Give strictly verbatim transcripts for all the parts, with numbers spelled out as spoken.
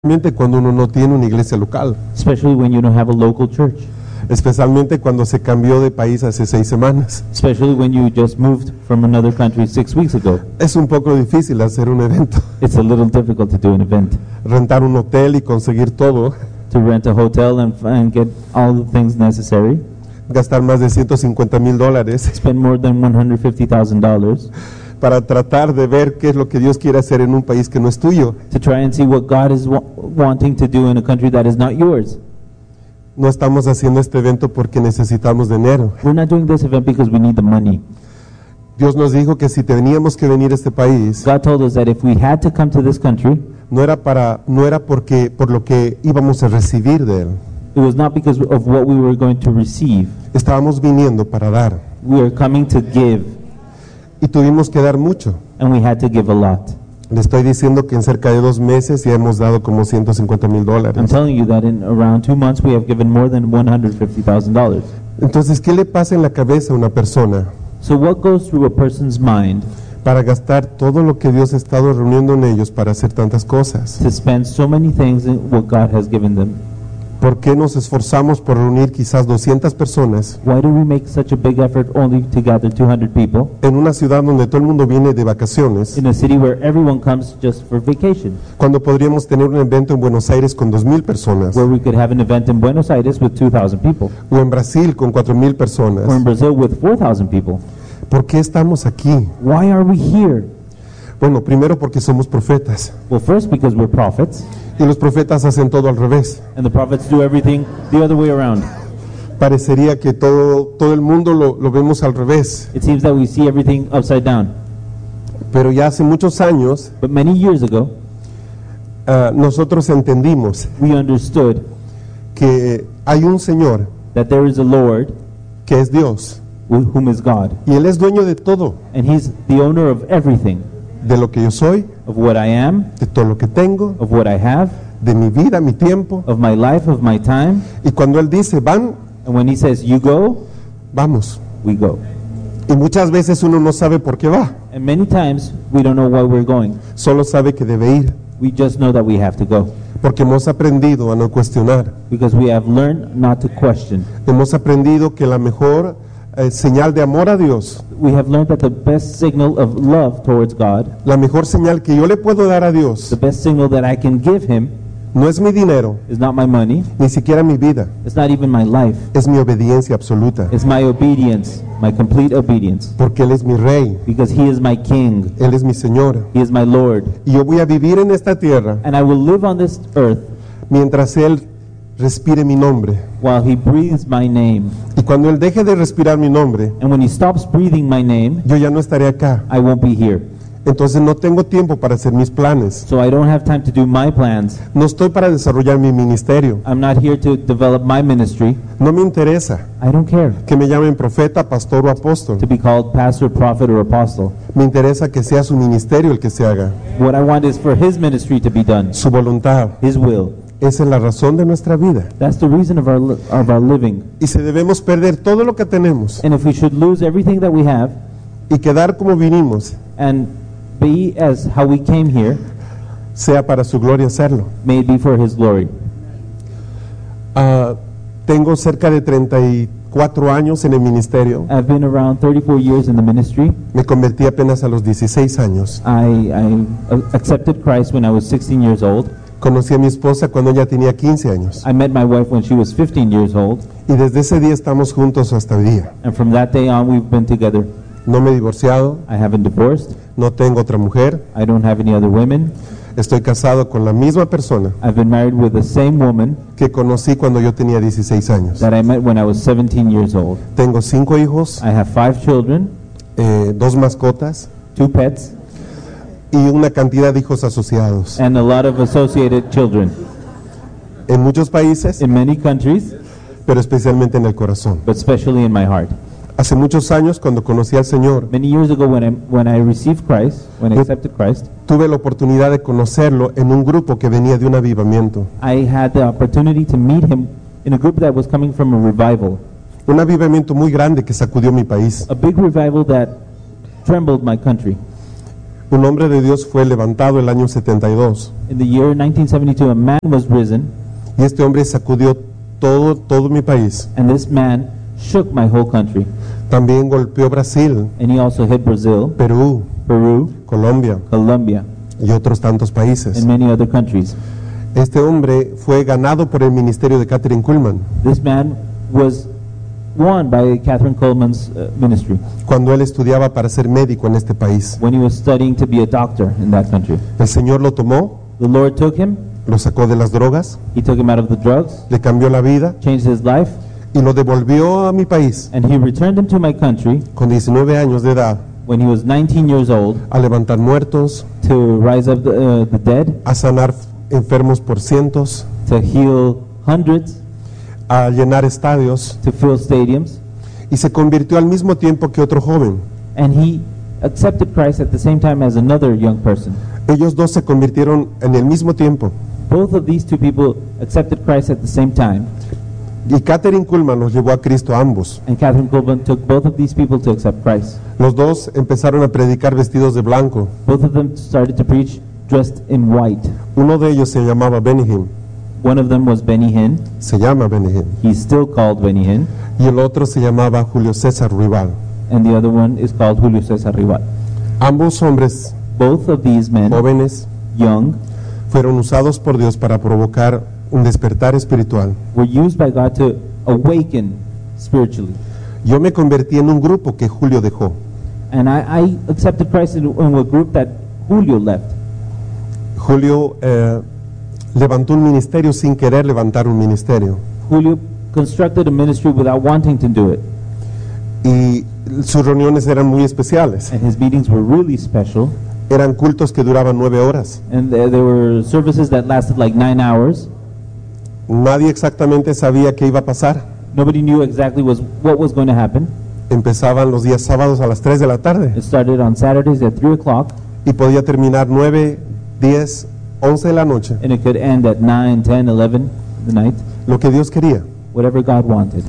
Especialmente cuando uno no tiene una iglesia local, especially when you don't have a local church, especialmente cuando se cambió de país hace seis semanas. especially when you just moved from another country six weeks ago. Es un poco difícil hacer un evento, It's a little difficult to do an event, rentar un hotel y conseguir todo, to rent a hotel and, and get all the things necessary, gastar más de ciento cincuenta mil dólares spend more than one hundred fifty thousand dollars para tratar de ver qué es lo que Dios quiere hacer en un país que no es tuyo. to try and see what God is wa- wanting to do in a country that is not yours. No estamos haciendo este evento porque necesitamos dinero. We're not doing this event because we need the money. Dios nos dijo que si teníamos que venir a este país, God told us that if we had to come to this country, no era para, no era porque por lo que íbamos a recibir de él. it was not because of what we were going to receive. Estábamos viniendo para dar We are coming to give, y tuvimos que dar mucho. and we had to give a lot. Le estoy diciendo que en cerca de dos meses ya hemos dado como ciento cincuenta mil I'm dólares. telling you that in around two months we have given more than one hundred fifty thousand dollars. Entonces, ¿qué le pasa en la cabeza a una persona So what goes through a person's mind para gastar todo lo que Dios ha estado reuniendo en ellos para hacer tantas cosas? to spend so many things in what God has given them? ¿Por qué nos esforzamos por reunir quizás doscientas personas Why do we make such a big effort only to gather two hundred people en una ciudad donde todo el mundo viene de vacaciones, in a city where everyone comes just for vacation? cuando podríamos tener un evento en Buenos Aires con dos mil personas, Where we could have an event in Buenos Aires with two thousand people, o en Brasil con cuatro mil or in personas? Brazil with four thousand people. ¿Por qué estamos aquí? Why are we here? Bueno, primero porque somos profetas, Well, first because we're prophets, y los profetas hacen todo al revés. and the prophets do everything the other way around. Parecería que todo, todo el mundo lo, lo vemos al revés, It seems that we see everything upside down. pero ya hace muchos años But many years ago, ah, nosotros entendimos we understood que hay un Señor that there is a Lord, que es Dios, wh- whom is God, y Él es dueño de todo, and He's the owner of everything, de lo que yo soy, of what I am, de todo lo que tengo, of what I have, de mi vida, mi tiempo. of my life, of my time. Y cuando Él dice, van, And when He says, you go, vamos. we go. Y muchas veces uno no sabe por qué va, And many times we don't know why we're going. solo sabe que debe ir, We just know that we have to go, porque hemos aprendido a no cuestionar. because we have learned not to question. Hemos aprendido que la mejor eh, señal de amor a Dios, We have learned that the best signal of love towards God, la mejor señal que yo le puedo dar a the Dios, best signal that I can give Him, no es mi dinero, is not my money, ni siquiera mi vida, it's not even my life, es mi obediencia absoluta, it's my obedience, my complete obedience, porque Él es mi Rey, because He is my King, Él es mi Señor, He is my Lord, y yo voy a vivir en esta tierra and I will live on this earth mientras Él respire mi nombre. while He breathes my name. Y cuando Él deje de respirar mi nombre, And when He stops breathing my name, yo ya no estaré acá. I won't be here. Entonces no tengo tiempo para hacer mis planes. So I don't have time to do my plans. No estoy para desarrollar mi ministerio. I'm not here to develop my ministry. No me interesa I don't care que me llamen profeta, pastor o apóstol. to be called pastor, prophet, or apostle. Me interesa que sea su ministerio el que se haga, What I want is for His ministry to be done, su voluntad. His will. Esa es la razón de nuestra vida. That's the reason of our li- of our living. Y si debemos perder todo lo que tenemos And if we should lose everything that we have y quedar como vinimos, and be as how we came here, sea para su gloria hacerlo. may it be for His glory. Ah, tengo cerca de treinta y cuatro años en el ministerio. I've been around thirty-four years in the ministry. Me convertí apenas a los dieciséis años. I, I uh, accepted Christ when I was sixteen years old. Conocí a mi esposa cuando ella tenía quince años. I met my wife when she was fifteen years old, Y desde ese día estamos juntos hasta hoy día. and from that day on we've been together. No me he divorciado, I haven't divorced. no tengo otra mujer. I don't have any other women. Estoy casado con la misma persona I've been married with the same woman que conocí cuando yo tenía dieciséis años. that I met when I was seventeen years old. Tengo cinco hijos, I have five children, eh, dos mascotas two pets, y una cantidad de hijos asociados. and a lot of associated children En muchos países, in many countries, pero especialmente en el corazón. but especially in my heart. Hace muchos años, cuando conocí al Señor, Many years ago when I, when I received Christ, when I accepted Christ, tuve la oportunidad de conocerlo en un grupo que venía de un avivamiento. I had the opportunity to meet Him in a group that was coming from a revival, Un avivamiento muy grande que sacudió mi país. a big revival that trembled my country. Un hombre de Dios fue levantado el año setenta y dos In the year nineteen seventy-two, a man was risen, y este hombre sacudió todo, todo mi país. and this man shook my whole country. También golpeó Brasil, And he also hit Brazil, Perú, Peru, Colombia Colombia, y otros tantos países. and many other countries. Este hombre fue ganado por el ministerio de Kathryn Kuhlman This man was won by Catherine Coleman's uh, ministry cuando él estudiaba para ser médico en este país. when he was studying to be a doctor in that country. El Señor lo tomó, The Lord took him, lo sacó de las drogas, he took him out of the drugs, le cambió la vida changed his life, y lo devolvió a mi país and he returned him to my country con diecinueve años de edad when he was nineteen years old a levantar muertos, to rise up the, uh, the dead, a sanar enfermos por cientos, to heal hundreds, a llenar estadios, to fill stadiums, y se convirtió al mismo tiempo que otro joven. and he accepted Christ at the same time as another young person. Ellos dos se convirtieron en el mismo tiempo. Both of these two people accepted Christ at the same time, Y Kathryn Kuhlman los llevó a Cristo a ambos. and Catherine Coleman took both of these people to accept Christ. Los dos empezaron a predicar vestidos de blanco. Both of them started to preach dressed in white. Uno de ellos se llamaba Benny Hinn, One of them was Benny Hinn. se llama Benny Hinn, He's still called Benny Hinn, y el otro se llamaba Julio César Rival. and the other one is called Julio Cesar Rival. Ambos hombres Both of these men, jóvenes young, fueron usados por Dios para provocar un despertar espiritual. were used by God to awaken spiritually. Yo me convertí en un grupo que Julio dejó. And I, I accepted Christ in, in a group that Julio left. Julio eh, levantó un ministerio sin querer levantar un ministerio. Julio constructed a ministry without wanting to do it, Y sus reuniones eran muy especiales. and his meetings were really special. Eran cultos que duraban nueve horas. And there, there were services that lasted like nine hours. Nadie exactamente sabía qué iba a pasar. Nobody knew exactly was, what was going to happen. Empezaban los días sábados a las tres de la tarde It started on Saturdays at three o'clock, y podía terminar nueve, diez, once de la noche. and it could end at nine, ten, eleven the night, Lo que Dios quería. whatever God wanted.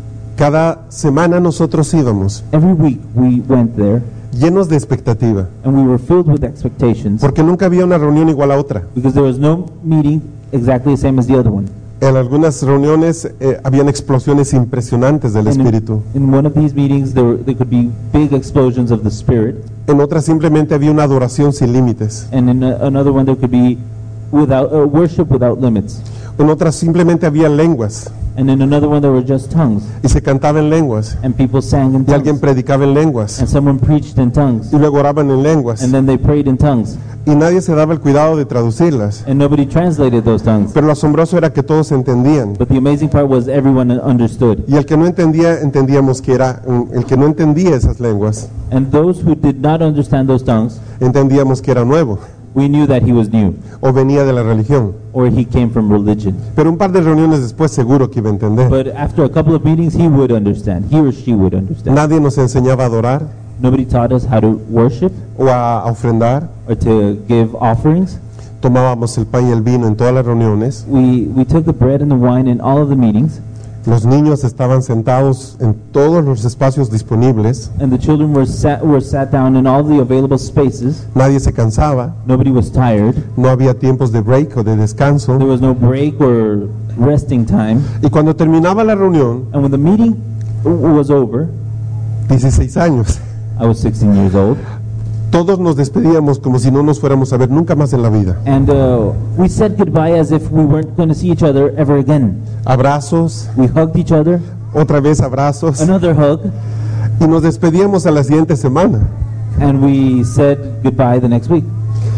Cada semana nosotros íbamos Every week we went there, llenos de expectativa, and we were filled with expectations, porque nunca había una reunión igual a otra. because there was no meeting exactly the same as the other one. En algunas reuniones eh, habían explosiones impresionantes del And Espíritu. in, in one of these meetings, there, were, there could be big explosions of the Spirit, En otras simplemente había una adoración sin límites. and in a, another one, there could be without uh, worship without limits. En otras simplemente había lenguas And in another one, there were just tongues, y se cantaba en lenguas and people sang in y alguien tongues, predicaba en lenguas and someone preached in tongues, y luego oraban en lenguas and then they prayed in tongues, y nadie se daba el cuidado de traducirlas. and nobody translated those tongues. Pero lo asombroso era que todos entendían. But the amazing part was everyone understood. Y el que no entendía, entendíamos que era, mm, el que no entendía esas lenguas, And those who did not understand those tongues, entendíamos que era nuevo we knew that he was new, o venía de la religión. or he came from religion. Pero un par de reuniones después seguro que iba a entender. But after a couple of meetings, he would understand. He or she would understand. Nadie nos enseñaba a adorar Nobody taught us how to worship o a ofrendar. or to give offerings. Tomábamos el pan y el vino en todas las reuniones. We, we took the bread and the wine in all of the meetings, Los niños estaban sentados en todos los espacios disponibles. and the children were sat, were sat down in all the available spaces. Nadie se cansaba. Nobody was tired. No había tiempos de break o de descanso. There was no break or resting time. Y cuando terminaba la reunión, And when the meeting w- was over, dieciséis años, I was sixteen years old, todos nos despedíamos como si no nos fuéramos a ver nunca más en la vida. and uh, we said goodbye as if we weren't going to see each other ever again. Abrazos, We hugged each other, otra vez abrazos, another hug, y nos despedíamos a la siguiente semana. and we said goodbye the next week.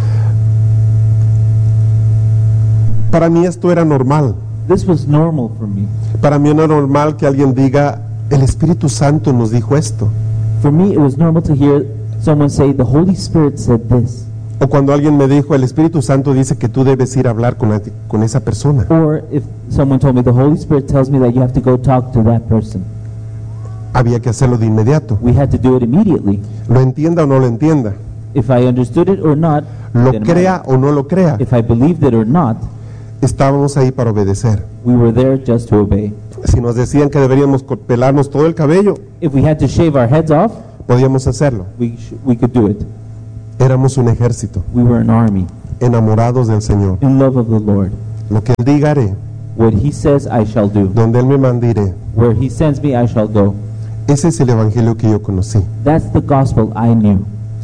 Para mí esto era normal. This was normal for me. Para mí era normal que alguien diga, el Espíritu Santo nos dijo esto. For me, it was normal to hear someone say, the Holy Spirit said this. O cuando alguien me dijo, el Espíritu Santo dice que tú debes ir a hablar con, la- con esa persona. Or if someone told me, the Holy Spirit tells me that you have to go talk to that person. Había que hacerlo de inmediato. We had to do it immediately. Lo entienda o no lo entienda. If I understood it or not, Lo didn't crea matter. o no lo crea. If I believed it or not, Estábamos ahí para obedecer. we were there just to obey. Si nos decían que deberíamos co- pelarnos todo el cabello, If we had to shave our heads off, podíamos hacerlo. we, sh- we could do it. Éramos un ejército, We were an army, enamorados del Señor. in love of the Lord. Lo que Él diga haré, What He says, I shall do. donde Él me mande iré. Where He sends me, I shall go. Ese es el evangelio que yo conocí. That's the gospel I knew.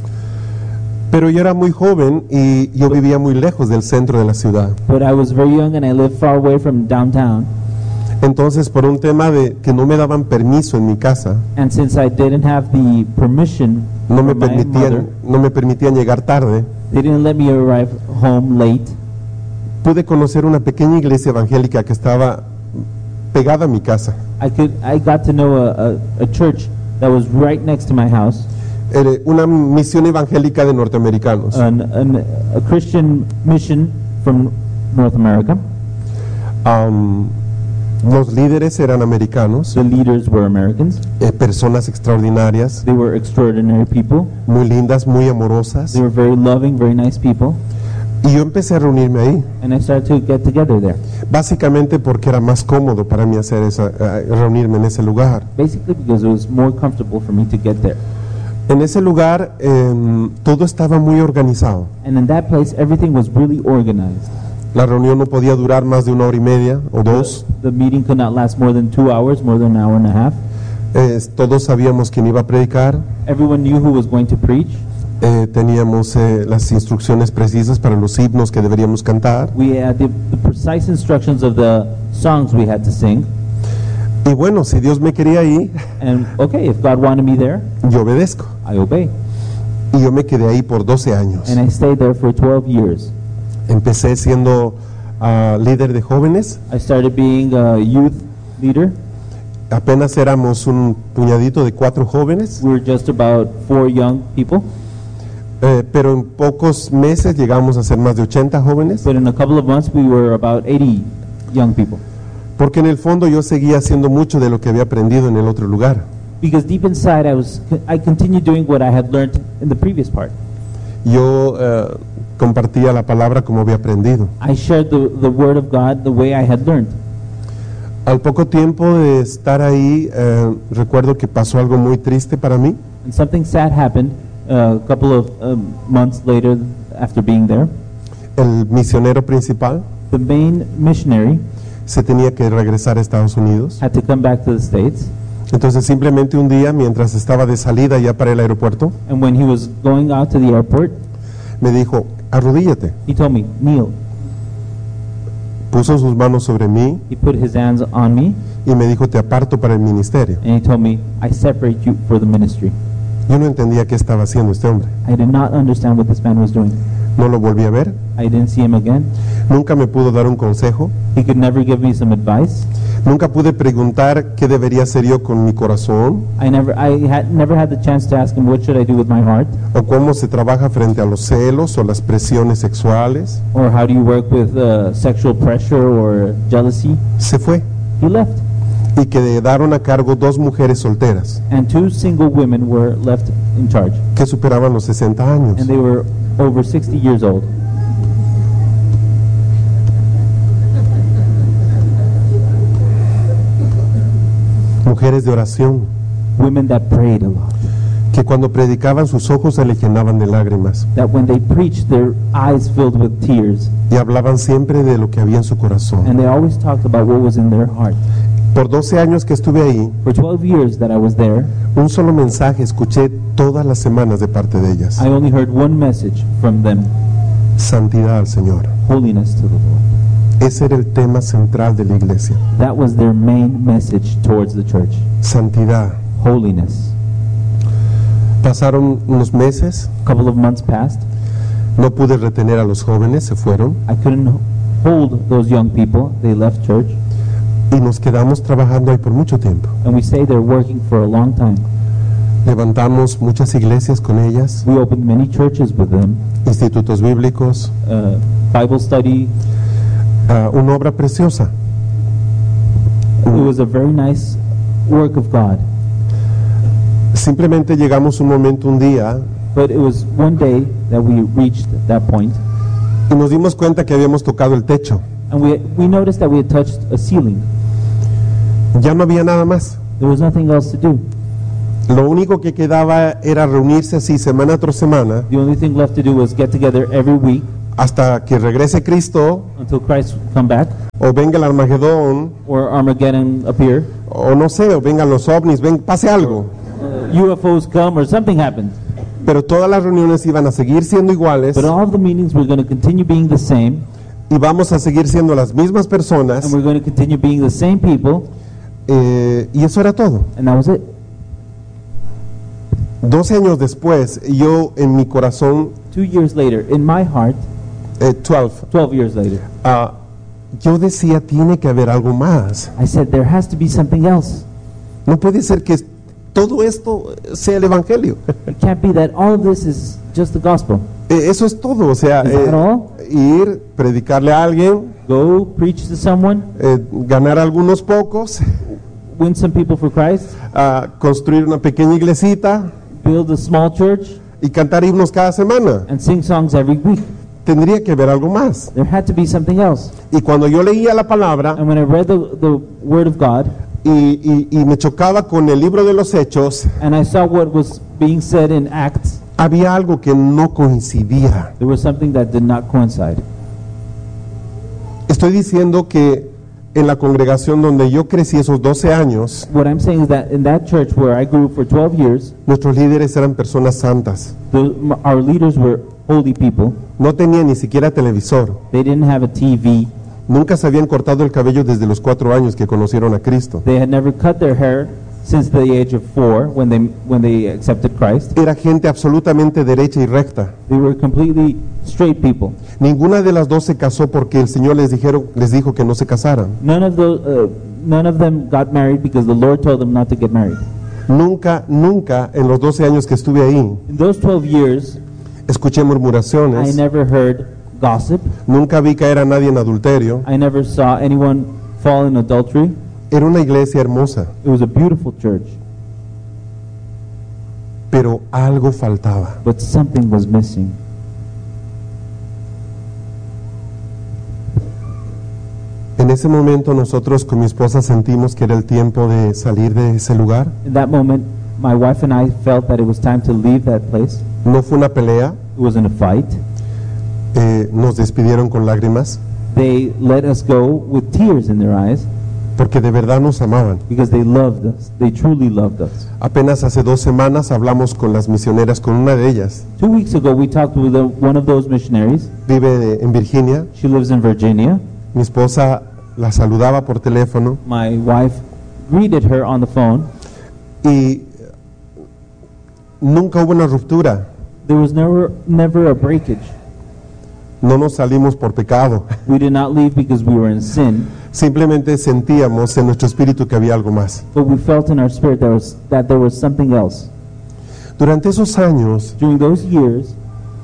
Pero yo era muy joven y yo vivía muy lejos del centro de la ciudad. But I was very young and I lived far away from downtown. Entonces, por un tema de que no me daban permiso en mi casa, And since I didn't have the permission no me from my mother, permitían, no me permitían llegar tarde, they didn't let me arrive home late. pude conocer una pequeña iglesia evangélica que estaba pegada a mi casa. I could I got to know a, a, a church that was right next to my house, Era una misión evangélica de norteamericanos. an, an, a Christian mission from North America. Am, los líderes eran americanos, The leaders were Americans. eh, personas extraordinarias, They were extraordinary people. muy lindas, muy amorosas. They were very loving, very nice people. Y yo empecé a reunirme ahí, And I started to get together there, básicamente porque era más cómodo para mí hacer esa, eh, reunirme en ese lugar. basically because it was more comfortable for me to get there. En ese lugar em, todo estaba muy organizado. And in that place, everything was really organized. La reunión no podía durar más de una hora y media o dos. The meeting could not last more than two hours, more than an hour and a half. Eh, todos sabíamos quién iba a predicar. Everyone knew who was going to preach. Eh, teníamos eh, las instrucciones precisas para los himnos que deberíamos cantar. We had the, the precise instructions of the songs we had to sing. Y bueno, si Dios me quería ahí, And okay, if God wanted me there, yo obedezco. I obey. Y yo me quedé ahí por doce años. And I stayed there for twelve years. Empecé siendo ah, líder de jóvenes. I started being a youth leader. Apenas éramos un puñadito de cuatro jóvenes. We were just about four young people. Eh, pero en pocos meses llegamos a ser más de ochenta jóvenes. But in a couple of months, we were about eighty young people. Porque en el fondo yo seguía haciendo mucho de lo que había aprendido en el otro lugar. Because deep inside, I was I continued doing what I had learned in the previous part. Yo eh, compartía la palabra como había aprendido. I shared the, the word of God the way I had learned. Al poco tiempo de estar ahí, eh, recuerdo que pasó algo muy triste para mí. And something sad happened uh, a couple of um, months later after being there. El misionero principal The main missionary se tenía que regresar a Estados Unidos. had to come back to the States. Entonces simplemente un día, mientras estaba de salida ya para el aeropuerto, And when he was going out to the airport, me dijo, arrodíllate. he told me, kneel. Puso sus manos sobre mí He put his hands on me y me dijo, te aparto para el ministerio. and he told me, I separate you for the ministry. Yo no entendía qué estaba haciendo este hombre. I did not understand what this man was doing. No lo volví a ver. I didn't see him again. Nunca me pudo dar un consejo. He could never give me some advice. Nunca pude preguntar qué debería hacer yo con mi corazón I never, I had never had the chance to ask him, what should I do with my heart? o cómo se trabaja frente a los celos o las presiones sexuales. Or how do you work with uh, sexual pressure or jealousy? Se fue He left. y quedaron a cargo dos mujeres solteras And two single women were left in charge. que superaban los sesenta años. And they were over sixty years old. Mujeres de oración Women that prayed a lot. que cuando predicaban sus ojos se le llenaban de lágrimas That when they preached, their eyes filled with tears. y hablaban siempre de lo que había en su corazón. And they always talked about what was in their heart. Por doce años que estuve ahí, For twelve years that I was there, un solo mensaje escuché todas las semanas de parte de ellas. I only heard one message from them: Santidad al Señor. holiness to the Lord. Ese era el tema central de la iglesia. That was their main message towards the church. Santidad. Holiness. Pasaron unos meses, A couple of months passed. no pude retener a los jóvenes, se fueron I couldn't hold those young people. They left church. y nos quedamos trabajando ahí por mucho tiempo. And we stayed there working for a long time. Levantamos muchas iglesias con ellas, We opened many churches with them, institutos bíblicos, uh, Bible study. ah, una obra preciosa. It was a very nice work of God. Simplemente llegamos un momento, un día, But it was one day that we reached that point, y nos dimos cuenta que habíamos tocado el techo. and we, we noticed that we had touched a ceiling. Ya no había nada más. There was nothing else to do. Lo único que quedaba era reunirse así semana tras semana The only thing left to do was get together every week hasta que regrese Cristo until Christ come back o venga el Armagedón or Armageddon appear, o no sé, o vengan los ovnis, ven, pase algo. uh, U F Os come or something happens. Pero todas las reuniones iban a seguir siendo iguales But all of the meetings were going to continue being the same, y vamos a seguir siendo las mismas personas, and we're going to continue being the same people, eh, y eso era todo. and that was it. doce años después, yo en mi corazón, Two years later, in my heart, eh, doce, twelve years later, ah, yo decía, tiene que haber algo más. I said there has to be something else. No puede ser que todo esto sea el Evangelio. It can't be that all of this is just the gospel. Eh, Eso es todo, o sea, Is that eh, all? ir, predicarle a alguien, Go preach to someone, eh, ganar algunos pocos, win some people for Christ, ah, construir una pequeña iglesita build a small church, y cantar himnos cada semana. and sing songs every week. Tendría que haber algo más. There had to be something else. Y cuando yo leía la palabra And when I read the, the Word of God, y, y- y me chocaba con el libro de los Hechos, and I saw what was being said in Acts, había algo que no coincidía. there was something that did not coincide. Estoy diciendo que en la congregación donde yo crecí esos doce años, What I'm saying is that in that church where I grew for twelve years, nuestros líderes eran personas santas. the, our leaders were holy people. No tenían ni siquiera televisor. They didn't have a T V. Nunca se habían cortado el cabello desde los cuatro años que conocieron a Cristo. They had never cut their hair since the age of four when they when they accepted Christ. Era gente absolutamente derecha y recta. They were completely straight people. Ninguna de las dos se casó porque el Señor les dijeron, les dijo que no se casaran. None of those, uh, none of them got married because the Lord told them not to get married. Nunca, nunca en los doce años que estuve ahí In those twelve years, escuché I murmuraciones. never heard gossip. Nunca vi caer a nadie en adulterio. I never saw anyone fall in adultery. Era una iglesia hermosa, It was a beautiful church, pero algo faltaba. but something was missing. En ese momento nosotros con mi esposa sentimos que era el tiempo de salir de ese lugar. In that moment, my wife and I felt that it was time to leave that place. No fue una pelea, It wasn't a fight. eh, nos despidieron con lágrimas, They let us go with tears in their eyes porque de verdad nos amaban. because they loved us. They truly loved us. Apenas hace dos semanas hablamos con las misioneras, con una de ellas. Two weeks ago, we talked with a, one of those missionaries. Vive en Virginia. She lives in Virginia. Mi esposa la saludaba por teléfono My wife greeted her on the phone. y nunca hubo una ruptura. There was never, never a breakage. No nos salimos por pecado. We did not leave because we were in sin, Simplemente sentíamos en nuestro espíritu que había algo más. but we felt in our spirit there was, that there was something else. Durante esos años, During those years,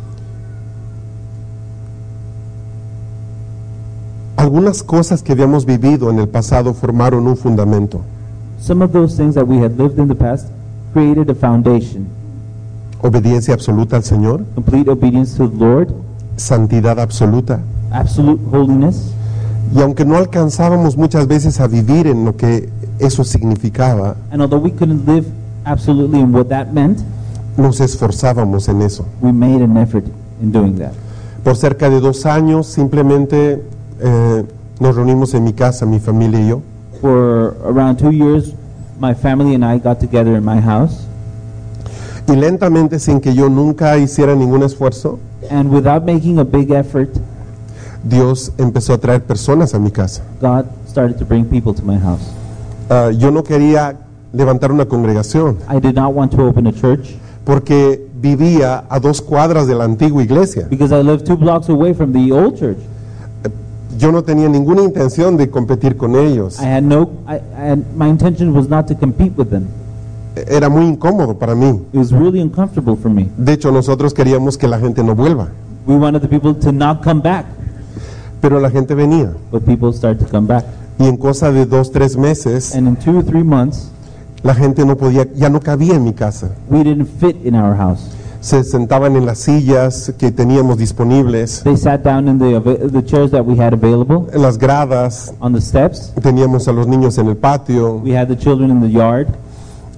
algunas cosas que habíamos vivido en el pasado formaron un fundamento. some of those things that we had lived in the past created a foundation. Obediencia absoluta al Señor, Complete obedience to the Lord, santidad absoluta. absolute holiness. Y aunque no alcanzábamos muchas veces a vivir en lo que eso significaba, And although we couldn't live absolutely in what that meant, nos esforzábamos en eso. we made an effort in doing that. Por cerca de dos años simplemente eh, nos reunimos en mi casa, mi familia y yo, For around two years, my family and I got together in my house, y lentamente, sin que yo nunca hiciera ningún esfuerzo, and without making a big effort, Dios empezó a traer personas a mi casa. God started to bring people to my house. Ah, yo no quería levantar una congregación I did not want to open a church porque vivía a dos cuadras de la antigua iglesia. because I lived two blocks away from the old church. Yo no tenía ninguna intención de competir con ellos. I had no, I, I had, my intention was not to compete with them. Era muy incómodo para mí. It was really uncomfortable for me. De hecho, nosotros queríamos que la gente no vuelva, We wanted the people to not come back, pero la gente venía. but people started to come back. Y en cosa de dos, tres meses, And in two or three months, la gente no podía, ya no cabía en mi casa. we didn't fit in our house. Se sentaban en las sillas que teníamos disponibles, They sat down in the, ava- the chairs that we had available, en las gradas, on the steps. teníamos a los niños en el patio, We had the children in the yard,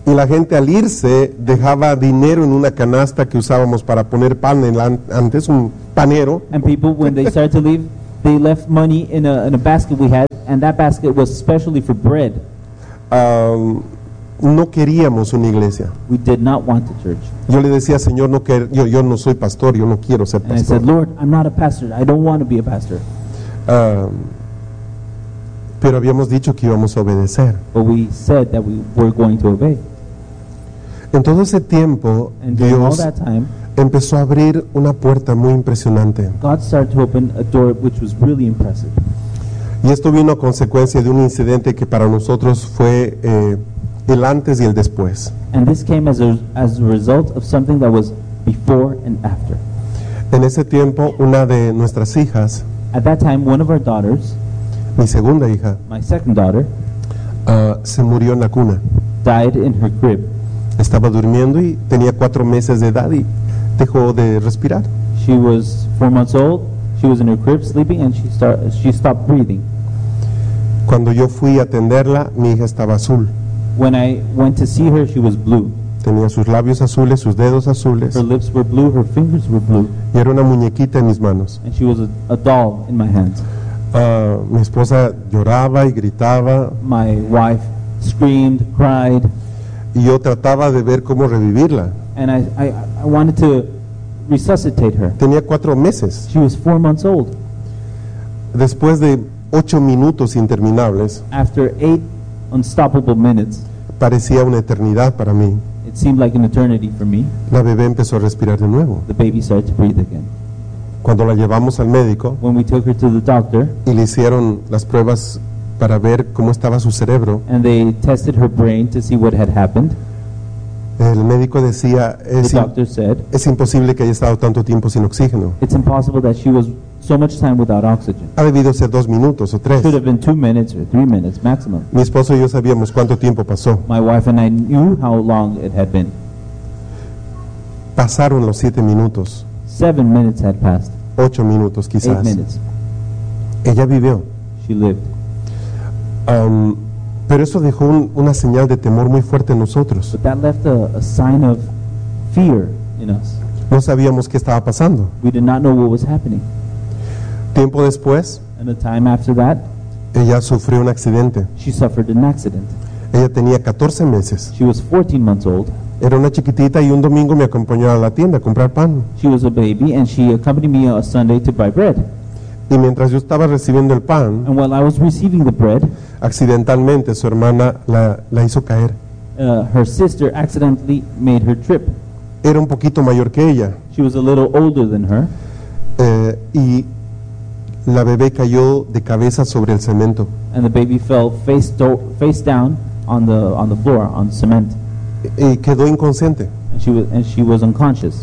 Y la gente al irse dejaba dinero en una canasta que usábamos para poner pan en la, antes, un panero. And people, when they started to leave, they left money in a, in a basket we had, and that basket was specially for bread. Um, no queríamos una iglesia. We did not want the church. Yo le decía, Señor, no que, yo, yo no soy pastor, yo no quiero ser And I said, pastor. Lord, I'm not a pastor. I don't want to be a pastor. Um, pero habíamos dicho que íbamos a obedecer. But we said that we were going to obey. En todo ese tiempo, And during all Dios that time, empezó a abrir una puerta muy impresionante. God started to open a door which was really impressive. Y esto vino a consecuencia de un incidente que para nosotros fue eh, el antes y el después. And this came as a, as a result of something that was before and after. En ese tiempo, una de nuestras hijas, At that time, one of our daughters, mi segunda hija, my second daughter, ah, se murió en la cuna. died in her crib. Estaba durmiendo y tenía cuatro meses de edad y dejó de respirar. She was four months old. She was in her crib sleeping, and she start, she stopped breathing. Cuando yo fui a atenderla, mi hija estaba azul. When I went to see her, she was blue. Tenía sus labios azules, sus dedos azules, Her lips were blue, her fingers were blue, y era una muñequita en mis manos. and she was a, a doll in my hands. Ah, mi esposa lloraba y gritaba, My wife screamed, cried, y yo trataba de ver cómo revivirla. and I, I, I wanted to resuscitate her. Tenía cuatro meses. She was four months old. Después de ocho minutos interminables, After eight unstoppable minutes, parecía una eternidad para mí. it seemed like an eternity for me. La bebé empezó a respirar de nuevo. The baby started to breathe again. Cuando la llevamos al médico When we took her to the doctor, y le hicieron las pruebas para ver cómo estaba su cerebro, and they tested her brain to see what had happened, el médico decía, the es, doctor said, es imposible que haya estado tanto tiempo sin oxígeno. it's impossible that she was so much time without oxygen. Ha debido ser dos minutos o tres. Should have been two minutes or three minutes maximum. Mi esposo y yo sabíamos cuánto tiempo pasó. My wife and I knew how long it had been. Pasaron los siete minutos, Seven minutes had passed. ocho minutos Eight quizás. minutes. Ella vivió. She lived. Um, pero eso dejó un- una señal de temor muy fuerte en nosotros. But that left a, a sign of fear in us. No sabíamos qué estaba pasando. We did not know what was happening. Tiempo después, And a time after that, ella sufrió un accidente. she suffered an accident. Ella tenía catorce meses. She was fourteen months old. Era una chiquitita y un domingo me acompañó a la tienda a comprar pan. She was a baby, and she accompanied me on Sunday to buy bread. Y mientras yo estaba recibiendo el pan, And while I was receiving the bread, accidentalmente su hermana la, la hizo caer. uh, her sister accidentally made her trip. Era un poquito mayor que ella. She was a little older than her, eh, y la bebé cayó de cabeza sobre el cemento. and the baby fell face, do- face down on the, on the floor, on cement. Y quedó inconsciente. And she was, and she was unconscious.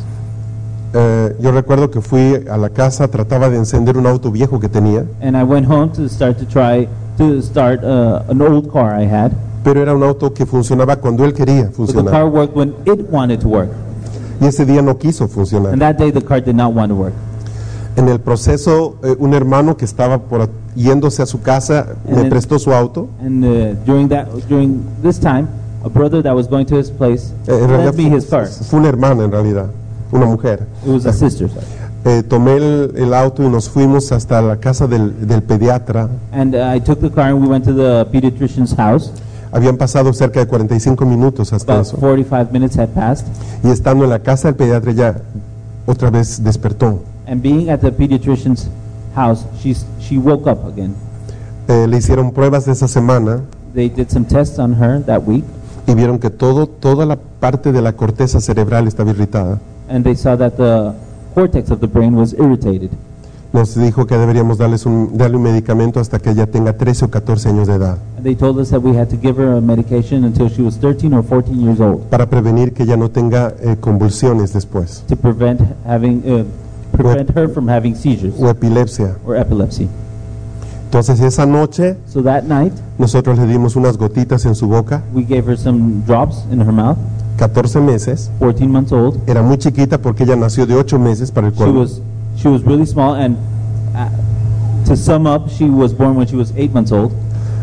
Eh, yo recuerdo que fui a la casa, trataba de encender un auto viejo que tenía, And I went home to start to try to start uh, an old car I had. pero era un auto que funcionaba cuando él quería But the funcionar. car worked when it wanted to work. Y ese día no quiso funcionar. And that day the car did not want to work. En el proceso, eh, un hermano que estaba por a- yéndose a su casa me And- prestó su auto. And uh, during that, during this time, a brother that was going to his place Eh, en realidad lent me his fue, car. fue una hermana en realidad, una mujer. It was a sister, sorry. Eh, tomé el, el auto y nos fuimos hasta la casa del, del pediatra. And uh, I took the car and we went to the pediatrician's house. Habían pasado cerca de cuarenta y cinco minutos hasta About eso. forty-five minutes had passed. Y estando en la casa del pediatra ya otra vez despertó. And being at the pediatrician's house, she, she woke up again. Eh, le hicieron pruebas de esa semana They did some tests on her that week, y vieron que todo, toda la parte de la corteza cerebral estaba irritada. and they saw that the cortex of the brain was irritated. Nos dijo que deberíamos darles un, darle un medicamento hasta que ella tenga trece o catorce años de edad, And they told us that we had to give her a medication until she was thirteen or fourteen years old para prevenir que ella no tenga eh, convulsiones después to prevent having uh, prevent her from having seizures o epilepsia. or epilepsy. Entonces esa noche So that night, nosotros le dimos unas gotitas en su boca, we gave her some drops in her mouth. catorce meses. fourteen months old. Era muy chiquita porque ella nació de ocho meses para el She cuerpo. was she was really small, and uh, to sum up, she was born when she was eight months old.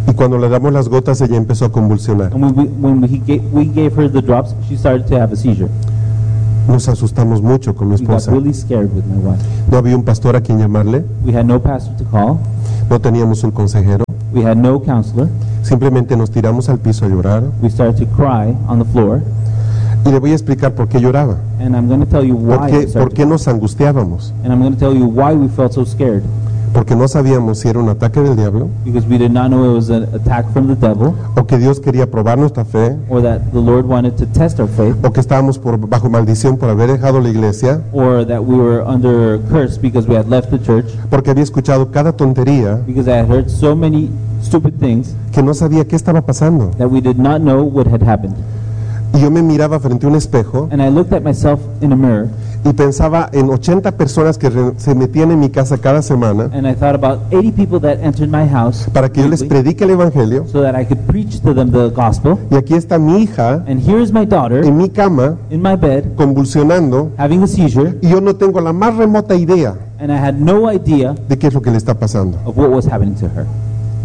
Y cuando le damos las gotas, ella empezó a convulsionar. And when we, when we, gave, we gave her the drops, she started to have a seizure. Nos asustamos mucho con mi We got esposa. really scared with my wife. No había un pastor a quien llamarle, We had no pastor to call. no teníamos un consejero. We had no counselor. Simplemente nos tiramos al piso a llorar. We started to cry on the floor. Y le voy a explicar por qué lloraba. And I'm going to tell you ¿Por why qué, we por started qué to, nos angustiábamos? and I'm going to tell you why we felt so scared. Porque no sabíamos si era un ataque del diablo Because we did not know it was an attack from the devil, o que Dios quería probar nuestra fe or that the Lord wanted to test our faith, o que estábamos por, bajo maldición por haber dejado la iglesia, or that we were under curse because we had left the church, porque había escuchado cada tontería because I had heard so many stupid things que no sabía qué estaba pasando. that we did not know what had happened. Y yo me miraba frente a un espejo And I looked at myself in a mirror, y pensaba en ochenta personas que re- se metían en mi casa cada semana and I thought about eighty people that entered my house para que yo les weekly, predique el evangelio. so that I could preach to them the gospel. Y aquí está mi hija And here is my daughter en mi cama in my bed convulsionando having a seizure, y yo no tengo la más remota idea and I had no idea de qué es lo que le está pasando. of what was happening to her.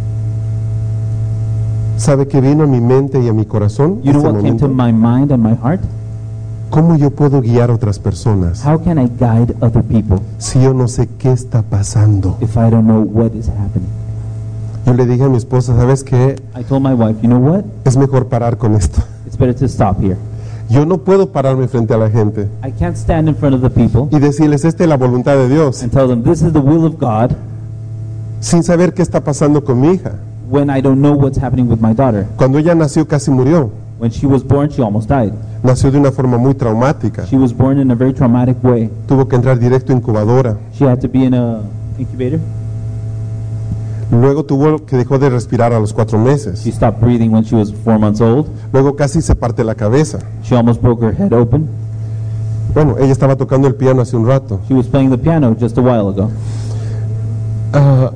¿Sabe qué vino a mi mente y a mi corazón? You know ese what came momento? to my mind and my heart? ¿Cómo yo puedo guiar a otras personas How can I guide other people si yo no sé qué está pasando? if I don't know what is happening? Yo le dije a mi esposa, ¿sabes qué? I told my wife, you know what? Es mejor parar con esto. It's better to stop here. Yo no puedo pararme frente a la gente I can't stand in front of the people y decirles, esta es la voluntad de Dios, and tell them this is the will of God sin saber qué está pasando con mi hija. when I don't know what's happening with my daughter. Cuando ella nació casi murió. When she was born, she almost died. Nació de una forma muy traumática. She was born in a very traumatic way. Tuvo que entrar directo a incubadora. She had to be in a incubator. Luego tuvo que dejó de respirar a los cuatro meses. She stopped breathing when she was four months old. Luego casi se parte la cabeza. She almost broke her head open. Bueno, ella estaba tocando el piano hace un rato. She was playing the piano just a while ago. Ah,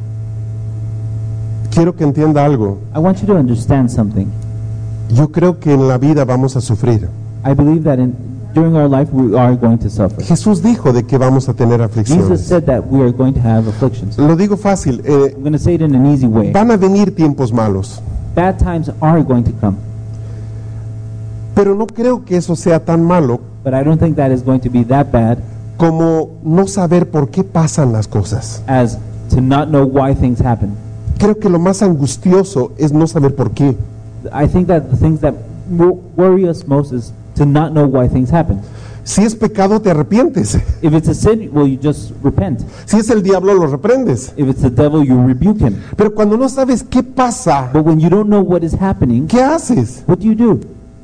quiero que entienda algo. I want you to understand something. Yo creo que en la vida vamos a sufrir. I believe that in, during our life we are going to suffer. Jesús dijo de que vamos a tener Jesus aflicciones. said that we are going to have afflictions. Lo digo fácil, eh, I'm going to say it in an easy way. van a venir tiempos malos, Bad times are going to come, pero no creo que eso sea tan malo but I don't think that is going to be that bad como no saber por qué pasan las cosas. as to not know why things happen. Creo que lo más angustioso es no saber por qué. I think that the things that wo- worry us most is to not know why things happen. Si es pecado, te arrepientes. If it's a sin, well, you just repent. Si es el diablo, lo reprendes. If it's the devil, you rebuke him. Pero cuando no sabes qué pasa, But when you don't know what is happening, ¿qué haces? what do you do?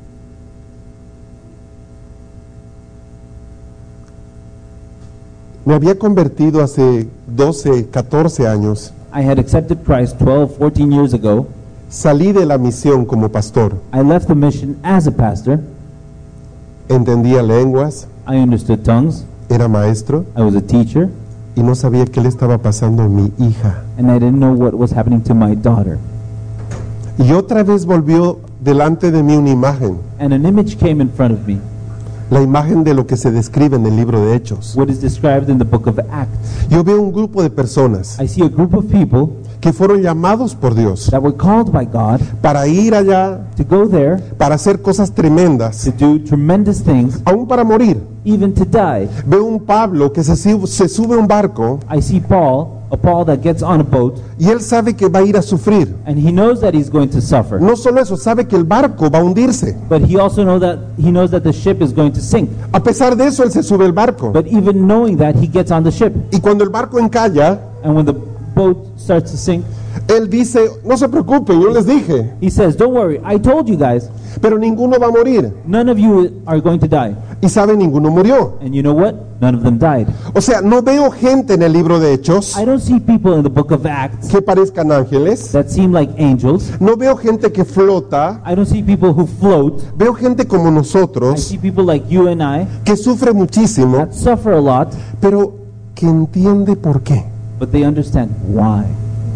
Me había convertido hace doce, catorce años. I had accepted Christ twelve, fourteen years ago. Salí de la misión como pastor. I left the mission as a pastor. Entendía lenguas, I understood tongues. era maestro I was a teacher. y no sabía qué le estaba pasando a mi hija. And I didn't know what was happening to my daughter. Y otra vez volvió delante de mí una imagen, And an image came in front of me, la imagen de lo que se describe en el libro de Hechos. what is described in the book of Acts. Yo veo un grupo de personas I see a group of people que fueron llamados por Dios that were called by God para ir allá, to go there para hacer cosas tremendas, to do tremendous things, aún para morir. even to die. Veo un Pablo que se, sub- se sube a un barco I see Paul, a Paul that gets on a boat, y él sabe que va a ir a sufrir. and he knows that he's going to suffer. No solo eso, sabe que el barco va a hundirse. But he also know that he knows that the ship is going to sink. A pesar de eso, él se sube al barco. But even knowing that, he gets on the ship. Y cuando el barco encalla, And when the boat starts to sink, él dice, no se preocupen, yo les dije, he says, "Don't worry, I told you guys, pero ninguno va a morir. none of you are going to die." Y sabe, ninguno murió. And you know what? None of them died. O sea, no veo gente en el libro de Hechos I don't see people in the book of Acts que parezcan ángeles. that seem like angels. No veo gente que flota. I don't see people who float. Veo gente como I nosotros see people like you and I que sufre muchísimo, that suffer a lot, pero que entiende por qué. but they understand why.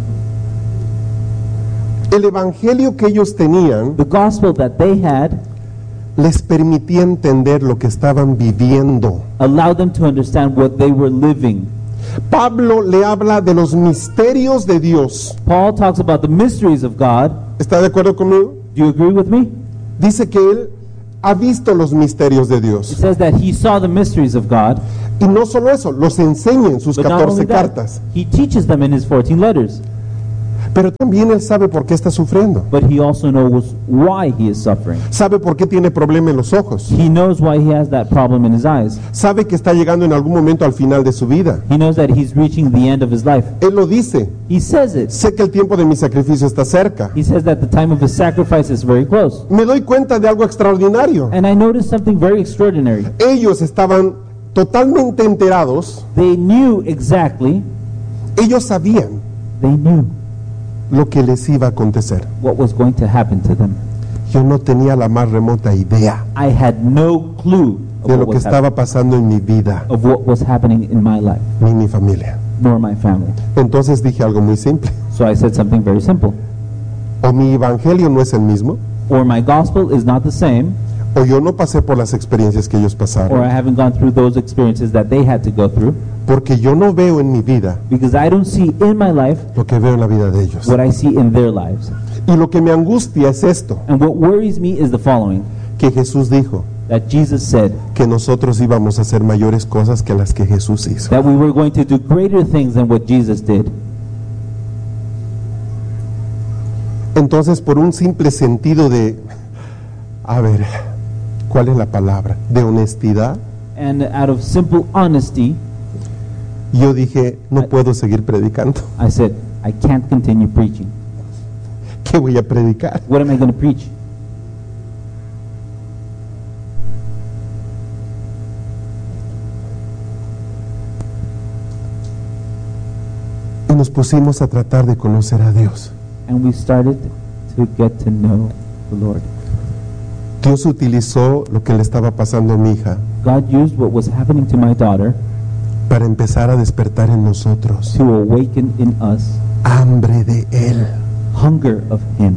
El evangelio que ellos tenían The gospel that they had les permitía entender lo que estaban viviendo. allowed them to understand what they were living. Pablo le habla de los misterios de Dios. Paul talks about the mysteries of God. ¿Está de acuerdo conmigo? Do you agree with me? Dice que él ha visto los misterios de It Dios. says that he saw the mysteries of God, Y no solo eso, los enseña en sus but not only catorce that, cartas. he teaches them in his fourteen letters. Pero también él sabe por qué está sufriendo. But he also knows why he is suffering. Sabe por qué tiene problema en los ojos. He knows why he has that problem in his eyes. Sabe que está llegando en algún momento al final de su vida. He knows that he's reaching the end of his life. Él lo dice. He says it. Sé que el tiempo de mi sacrificio está cerca. He says that the time of his sacrifice is very close. Me doy cuenta de algo extraordinario. And I noticed something very extraordinary. Ellos estaban totalmente enterados. They knew exactly, Ellos sabían they knew lo que les iba a acontecer. what was going to happen to them. Yo no tenía la más remota idea I had no clue of de what lo que was, hap- estaba pasando en mi vida of what was happening in my life, ni mi familia. nor my family. Entonces dije algo muy simple. So I said something very simple. O mi evangelio no es el mismo, Or my gospel is not the same, o yo no pasé por las experiencias que ellos or I pasaron, haven't gone through those experiences that they had to go through, porque yo no veo en mi vida because I don't see in my life lo que veo en la vida de ellos. what I see in their lives. Y lo que me angustia es esto, And what worries me is the following, que Jesús dijo that Jesus said que nosotros íbamos a hacer mayores cosas que las que Jesús hizo. that we were going to do greater things than what Jesus did. Entonces, por un simple sentido de, a ver, ¿cuál es la palabra? De honestidad, And out of simple honesty, yo dije, no puedo seguir predicando. I said, I can't continue preaching. ¿Qué voy a predicar? What am I going to preach? Y nos pusimos a tratar de conocer a Dios. And we started to get to know the Lord. Dios utilizó lo que le estaba pasando a mi hija God used what was happening to my daughter para empezar a despertar en nosotros to awaken in us hambre de Él. hunger of Him.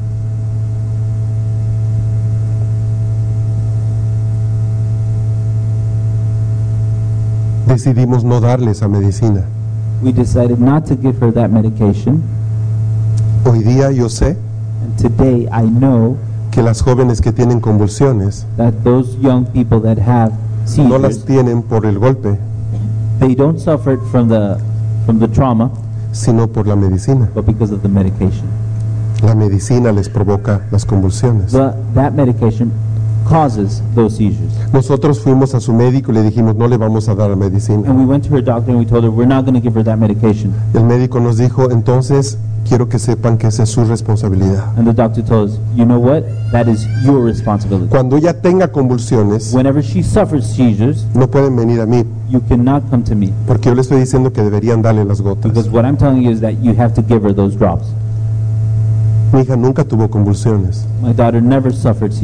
Decidimos no darle esa medicina. We decided not to give her that medication, Hoy día yo sé and today I know que las jóvenes que tienen convulsiones that those young people that have no las seizures, tienen por el golpe, they don't suffer it from the from the trauma, sino por la medicina. but because of the medication. La medicina les provoca las convulsiones. The, that medication causes those seizures. Nosotros fuimos a su médico y le dijimos, no le vamos a dar la medicina. And we went to her doctor and we told her we're not going to give her that medication. El médico nos dijo, entonces quiero que sepan que esa es su responsabilidad. And the doctor told us, you know what? That is your responsibility. Cuando ella tenga convulsiones, Whenever she suffers seizures, no pueden venir a mí, you cannot come to me, porque yo le estoy diciendo que deberían darle las gotas. because what I'm telling you is that you have to give her those drops. Mi hija nunca tuvo convulsiones. My daughter never suffered seizures.